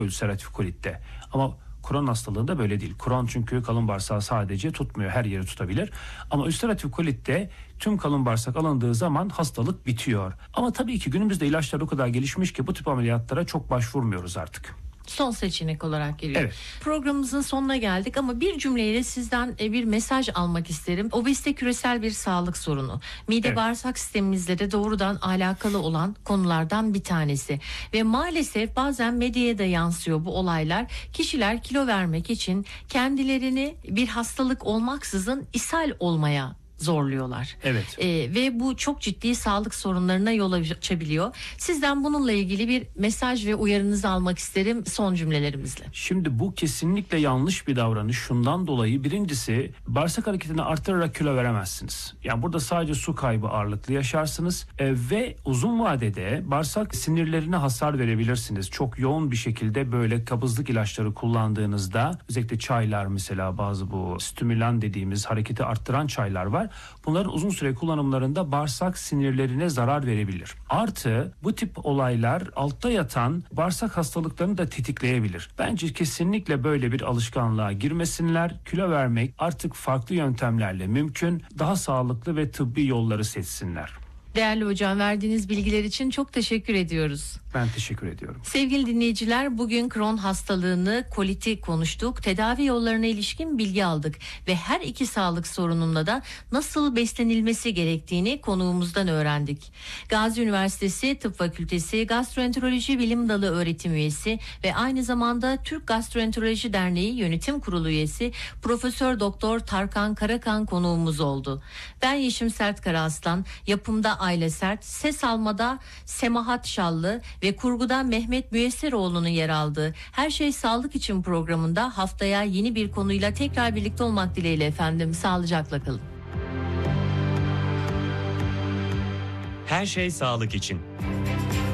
Ülseratif kolitte. Ama Crohn hastalığında böyle değil. Crohn çünkü kalın bağırsağı sadece tutmuyor, her yeri tutabilir. Ama ülseratif kolitte tüm kalın bağırsak alındığı zaman hastalık bitiyor. Ama tabii ki günümüzde ilaçlar o kadar gelişmiş ki bu tip ameliyatlara çok başvurmuyoruz artık. Son seçenek olarak geliyor. Evet. Programımızın sonuna geldik ama bir cümleyle sizden bir mesaj almak isterim. Obezite küresel bir sağlık sorunu. Mide Evet. bağırsak sistemimizle de doğrudan alakalı olan konulardan bir tanesi. Ve maalesef bazen medyaya da yansıyor bu olaylar. Kişiler kilo vermek için kendilerini bir hastalık olmaksızın ishal olmaya zorluyorlar. Evet. Ve bu çok ciddi sağlık sorunlarına yol açabiliyor. Sizden bununla ilgili bir mesaj ve uyarınızı almak isterim son cümlelerimizle. Şimdi bu kesinlikle yanlış bir davranış. Şundan dolayı birincisi bağırsak hareketini artırarak kilo veremezsiniz. Yani burada sadece su kaybı ağırlıklı yaşarsınız ve uzun vadede bağırsak sinirlerine hasar verebilirsiniz. Çok yoğun bir şekilde böyle kabızlık ilaçları kullandığınızda özellikle çaylar mesela bazı bu stimülan dediğimiz hareketi arttıran çaylar var. Bunların uzun süre kullanımlarında bağırsak sinirlerine zarar verebilir. Artı bu tip olaylar altta yatan bağırsak hastalıklarını da tetikleyebilir. Bence kesinlikle böyle bir alışkanlığa girmesinler. Kilo vermek artık farklı yöntemlerle mümkün. Daha sağlıklı ve tıbbi yolları seçsinler. Değerli hocam, verdiğiniz bilgiler için çok teşekkür ediyoruz. Ben teşekkür ediyorum. Sevgili dinleyiciler, bugün Crohn hastalığını, koliti konuştuk. Tedavi yollarına ilişkin bilgi aldık ve her iki sağlık sorununda da nasıl beslenilmesi gerektiğini konuğumuzdan öğrendik. Gazi Üniversitesi Tıp Fakültesi Gastroenteroloji Bilim Dalı öğretim üyesi ve aynı zamanda Türk Gastroenteroloji Derneği Yönetim Kurulu üyesi Profesör Doktor Tarkan Karakan konuğumuz oldu. Ben Yeşim Sertkaraaslan, yapımda Ayla Sert, ses almada Semahat Şallı ve kurguda Mehmet Müyesseroğlu'nun yer aldığı Her Şey Sağlık İçin programında haftaya yeni bir konuyla tekrar birlikte olmak dileğiyle efendim. Sağlıcakla kalın. Her şey sağlık için.